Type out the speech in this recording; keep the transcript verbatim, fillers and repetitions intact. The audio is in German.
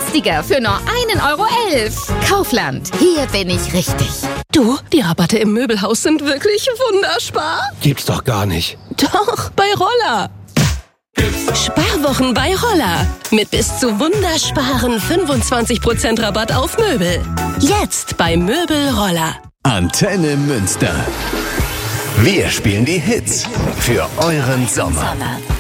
günstiger für nur ein Euro elf. Kaufland, hier bin ich richtig. Du, die Rabatte im Möbelhaus sind wirklich wunderbar. Gibt's doch gar nicht. Doch, bei Roller. Sparwochen bei Roller. Mit bis zu wundersparen fünfundzwanzig Prozent Rabatt auf Möbel. Jetzt bei Möbel Roller. Antenne Münster. Wir spielen die Hits für euren Sommer.